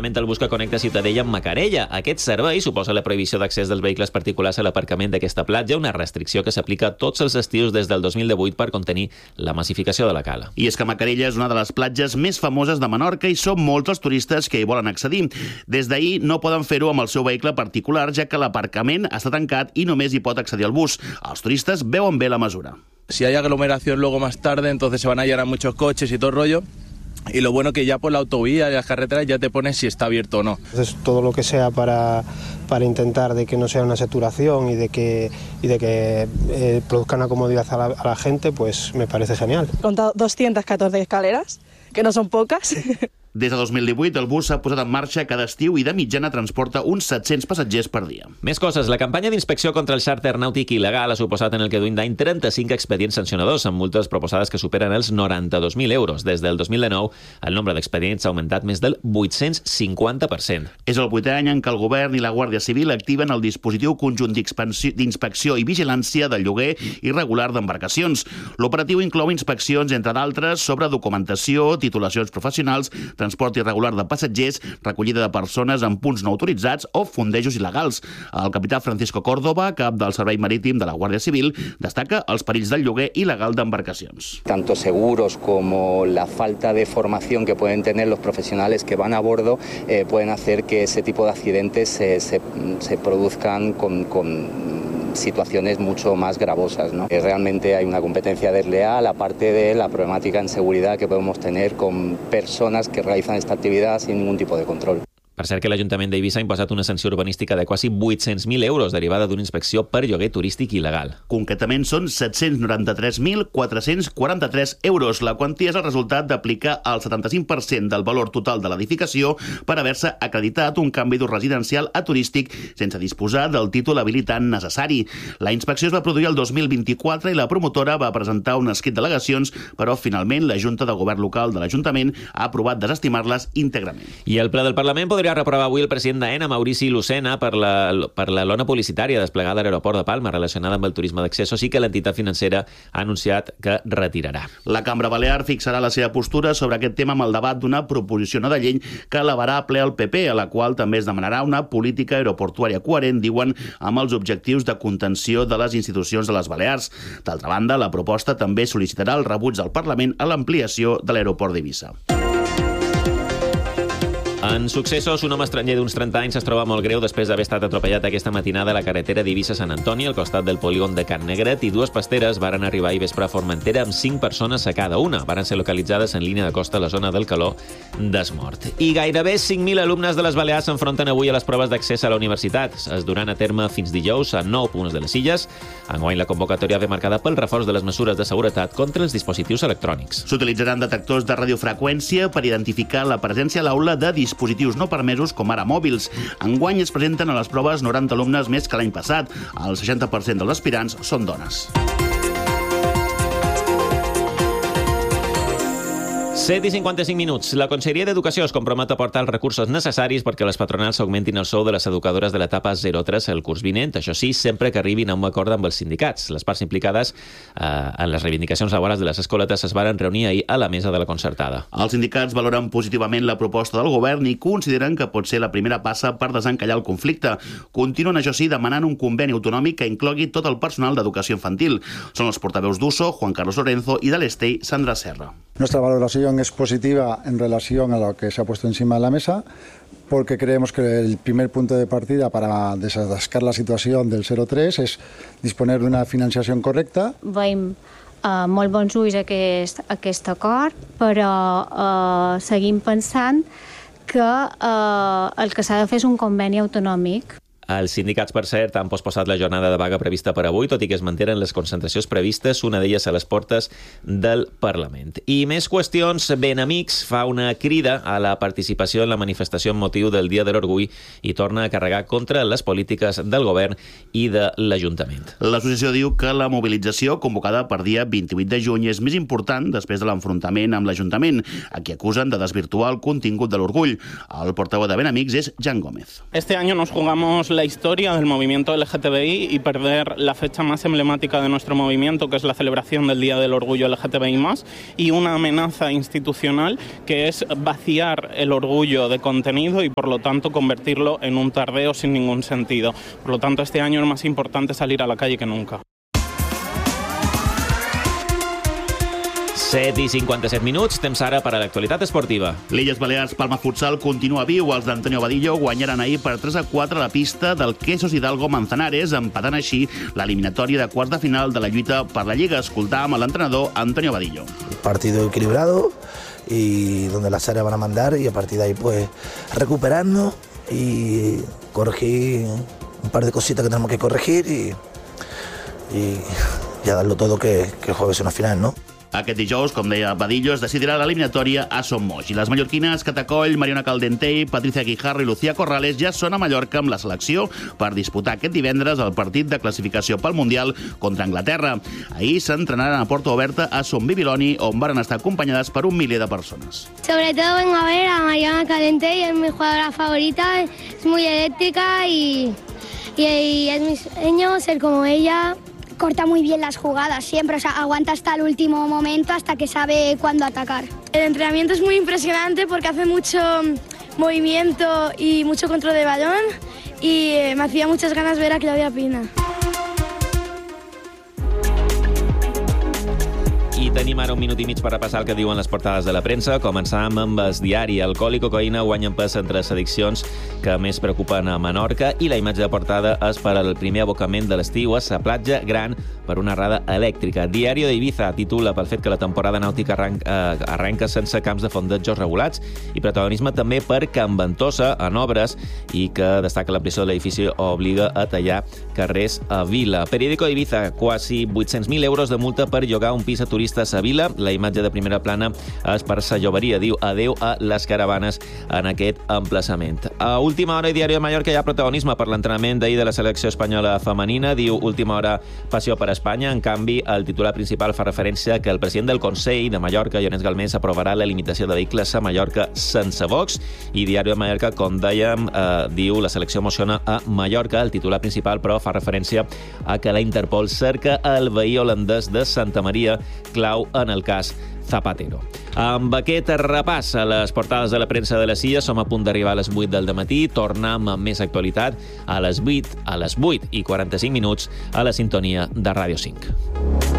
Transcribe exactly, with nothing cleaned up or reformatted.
concretament el bus que connecta Ciutadella amb Macarella. Aquest servei suposa la prohibició d'accés dels vehicles particulars a l'aparcament d'aquesta platja, una restricció que s'aplica tots els estius des del dos mil divuit per contenir la massificació de la cala. I és que Macarella és una de les platges més famoses de Menorca i són molts els turistes que hi volen accedir. Des d'ahir no poden fer-ho amb el seu vehicle particular, ja que l'aparcament està tancat i només hi pot accedir el bus. Els turistes veuen bé la mesura. Si hay aglomeración luego más tarde, entonces se van a llenar muchos coches y todo el rollo. Y lo bueno que ya por la autovía y las carreteras ya te pones si está abierto o no. Entonces, todo lo que sea para, para intentar de que no sea una saturación y de que, y de que eh, produzca una comodidad a la, a la gente, pues me parece genial. He contado doscientas catorce escaleras, que no son pocas. Des de dos mil divuit, el bus s'ha posat en marxa cada estiu i de mitjana transporta uns set-cents passatgers per dia. Més coses. La campanya d'inspecció contra el xàrter nàutic il·legal ha suposat en el que duim d'any trenta-cinc expedients sancionadors, amb multes proposades que superen els noranta-dos mil euros. Des del dos mil dinou, el nombre d'expedients ha augmentat més del vuit-cents cinquanta per cent. És el vuitè any en què el govern i la Guàrdia Civil activen el dispositiu conjunt d'inspecció i vigilància del lloguer irregular d'embarcacions. L'operatiu inclou inspeccions, entre d'altres, sobre documentació, titulacions professionals, transport irregular de passatgers, recollida de persones en punts no autoritzats o fondejos il·legals. El capità Francisco Córdoba, cap del Servei Marítim de la Guàrdia Civil, destaca els perills del lloguer il·legal d'embarcacions. Tanto seguros como la falta de formación que pueden tener los profesionales que van a bordo eh, pueden hacer que ese tipo de accidentes se, se, se produzcan con, con situaciones mucho más gravosas, ¿no? Realmente hay una competencia desleal, aparte de la problemática en seguridad que podemos tener con personas que realizan esta actividad sin ningún tipo de control. Per cert que l'Ajuntament d'Eivissa ha imposat una sanció urbanística de quasi vuit-cents mil euros derivada d'una inspecció per lloguer turístic il·legal. Concretament són set-cents noranta-tres mil quatre-cents quaranta-tres euros. La quantia és el resultat d'aplicar el setanta-cinc per cent del valor total de l'edificació per haver-se acreditat un canvi d'ús residencial a turístic sense disposar del títol habilitant necessari. La inspecció es va produir el dos mil vint-i-quatre i la promotora va presentar un escrit d'al·legacions, però finalment la Junta de Govern Local de l'Ajuntament ha aprovat desestimar-les íntegrament. I el ple del Parlament podria reprovar avui el president d'AENA, Maurici Lucena, per la, per la lona publicitària desplegada a l'aeroport de Palma relacionada amb el turisme d'accés, o sí que l'entitat financera ha anunciat que retirarà. La Cambra Balear fixarà la seva postura sobre aquest tema amb el debat d'una proposició no de llei que elevarà a ple el P P, a la qual també es demanarà una política aeroportuària coherent, diuen, amb els objectius de contenció de les institucions de les Balears. D'altra banda, la proposta també sol·licitarà el rebuig del Parlament a l'ampliació de l'aeroport d'Eivissa. En successos, un home estranger d'uns trenta anys es troba molt greu després d'haver estat atropellat aquesta matinada a la carretera d'Eivissa-Sant Antoni, al costat del polígon de Can Negret, i dues pasteres varen arribar a vespre a Formentera amb cinc persones a cada una. Varen ser localitzades en línia de costa a la zona del Caló d'Esmort. I gairebé cinc mil alumnes de les Balears s'enfronten avui a les proves d'accés a la universitat. Es duran a terme fins dijous a nou punts de les illes. Enguany la convocatòria ve marcada pel reforç de les mesures de seguretat contra els dispositius electrònics. S'utilitzaran detectors de radiofreqüència per identificar la presència a l'aula de dispositius dispositius no permesos, com ara mòbils. Enguany es presenten a les proves noranta alumnes més que l'any passat. El seixanta per cent dels aspirants són dones. set i cinquanta-cinc minuts. La Conselleria d'Educació es compromet a aportar els recursos necessaris perquè les patronals augmentin el sou de les educadores de l'etapa zero tres el curs vinent. Això sí, sempre que arribin a un acord amb els sindicats. Les parts implicades eh, en les reivindicacions laborals de les escoletes es varen reunir ahir a la mesa de la concertada. Els sindicats valoren positivament la proposta del govern i consideren que pot ser la primera passa per desencallar el conflicte. Continuen, això sí, demanant un conveni autonòmic que inclogui tot el personal d'educació infantil. Són els portaveus d'U S O, Juan Carlos Lorenzo, i de l'Estei, Sandra Serra. Nuestra valoración es positiva en relación a lo que se ha puesto encima de la mesa, porque creemos que el primer punto de partida para desatascar la situación del zero tres es disponer de una financiación correcta. Veiem eh, molt bons ulls aquest, aquest acord, però eh, seguim pensant que eh, el que s'ha de fer és un conveni autonòmic. Els sindicats, per cert, han posposat la jornada de vaga prevista per avui, tot i que es mantenen les concentracions previstes, una d'elles a les portes del Parlament. I més qüestions. Benamics fa una crida a la participació en la manifestació amb motiu del Dia de l'Orgull i torna a carregar contra les polítiques del govern i de l'Ajuntament. L'associació diu que la mobilització convocada per dia vint-i-vuit de juny és més important després de l'enfrontament amb l'Ajuntament, a qui acusen de desvirtuar el contingut de l'orgull. El portaveu de Benamics és Jan Gómez. Este año nos jugamos la historia del movimiento L G T B I y perder la fecha más emblemática de nuestro movimiento, que es la celebración del Día del Orgullo L G T B I más, y una amenaza institucional que es vaciar el orgullo de contenido y por lo tanto convertirlo en un tardeo sin ningún sentido. Por lo tanto, este año es más importante salir a la calle que nunca. set i cinquanta-set minuts, temps ara per a l'actualitat esportiva. L'Illes Balears Palma Futsal continua viu. Els d'Antonio Vadillo guanyaren ahir per tres a quatre a la pista del Quesos Hidalgo Manzanares, empatant així l'eliminatòria de quarts de final de la lluita per la Lliga. Escoltàvem a l'entrenador Antonio Vadillo. Partido equilibrado y donde las áreas van a mandar y a partir de ahí pues recuperarnos y corregir un par de cositas que tenemos que corregir y, y ya darlo todo que, que el jueves es una final, ¿no? Aquest dijous, com deia Vadillo, es decidirà l'eliminatòria a Son Moix. I les mallorquines Catacoll, Mariona Caldentey, Patricia Guijarro i Lucía Corrales ja són a Mallorca amb la selecció per disputar aquest divendres el partit de classificació pel Mundial contra Anglaterra. Ahir s'entrenaren a Porta Oberta a Son Bibiloni, on varen estar acompanyades per un miler de persones. Sobre todo vengo a ver a Mariona Caldentey, es mi jugadora favorita, es muy eléctrica y, y, y es mi sueño ser como ella. Corta muy bien las jugadas siempre, o sea, aguanta hasta el último momento, hasta que sabe cuándo atacar. El entrenamiento es muy impresionante porque hace mucho movimiento y mucho control de balón y eh, me hacía muchas ganas ver a Claudia Pina. I tenim ara un minut i mig per repassar el que diuen les portades de la premsa. Començàvem amb el diari. Alcohol i cocaïna guanyen pes entre les addiccions que més preocupen a Menorca i la imatge de portada és per al primer abocament de l'estiu a sa platja gran per una rada elèctrica. Diario de Ibiza titula pel fet que la temporada nàutica arranca, eh, arrenca sense camps de fondejos regulats i protagonisme també per Can Ventosa en obres i que destaca l'ampliació de l'edifici obliga a tallar carrers a Vila. Periódico de Ibiza, quasi vuit-cents mil euros de multa per llogar un pis a turistes a Vila. La imatge de primera plana és per sa lloberia. Diu adeu a les caravanes en aquest emplaçament. A última hora i Diari de Mallorca hi ha protagonisme per l'entrenament d'ahir de la selecció espanyola femenina. Diu última hora passió per Espanya. En canvi, el titular principal fa referència que el president del Consell de Mallorca, Llorenç Galmés, aprovarà la limitació de vehicles a Mallorca sense Vox. I Diari de Mallorca, com dèiem, eh, diu la selecció emociona a Mallorca. El titular principal, però, fa referència a que la Interpol cerca el veí holandès de Santa Maria, clau en el cas Zapatero. Amb aquest repàs a les portades de la premsa de les Illes som a punt d'arribar a les vuit del dematí. Tornem amb més actualitat a les vuit, a les vuit i quaranta-cinc minuts a la sintonia de Ràdio cinc.